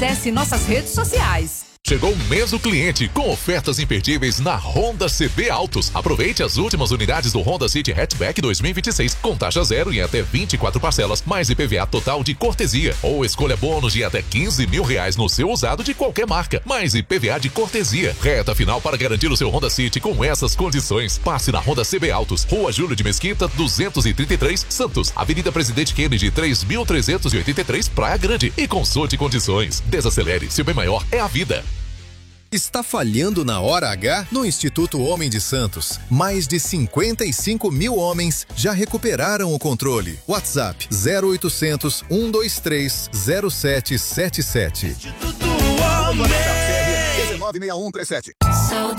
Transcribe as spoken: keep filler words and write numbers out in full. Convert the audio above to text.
Acesse nossas redes sociais. Chegou o mês do cliente com ofertas imperdíveis na Honda C B Autos. Aproveite as últimas unidades do Honda City Hatchback dois mil e vinte e seis com taxa zero em até vinte e quatro parcelas, mais I P V A total de cortesia. Ou escolha bônus de até quinze mil reais no seu usado de qualquer marca, mais I P V A de cortesia. Reta final para garantir o seu Honda City com essas condições. Passe na Honda C B Autos, Rua Júlio de Mesquita, duzentos e trinta e três, Santos. Avenida Presidente Kennedy, três mil trezentos e oitenta e três, Praia Grande. E consulte condições. Desacelere, seu bem maior é a vida. Está falhando na hora H? No Instituto Homem de Santos, mais de cinquenta e cinco mil homens já recuperaram o controle. WhatsApp zero oitocentos, um dois três, zero sete sete sete. Instituto Homem. dezenove seis um três sete.